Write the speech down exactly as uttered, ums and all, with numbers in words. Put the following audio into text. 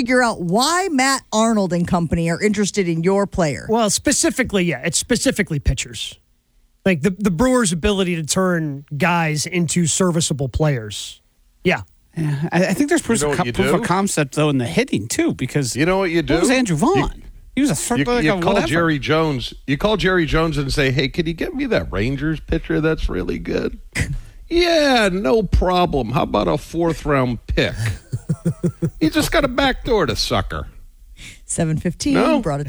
figure out why Matt Arnold and company are interested in your player. Well, specifically, yeah, it's specifically pitchers. Like the, the Brewers' ability to turn guys into serviceable players. Yeah. Yeah, I, I think there's proof, You know of, what you proof do? of concept, though, in the hitting, too, because You know what you do? what was Andrew Vaughn? You- he was a third You, like you a call whatever. Jerry Jones. You call Jerry Jones and say, "Hey, can you get me that Rangers pitcher that's really good?" Yeah, no problem. How about a fourth round pick? You just got to backdoor the sucker. seven fifteen No. brought it